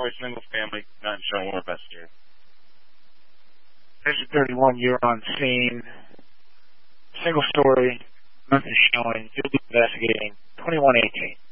3-story single family not showing we're investigating. Division 31, you're on scene. Single story, nothing showing. You'll be investigating 2118.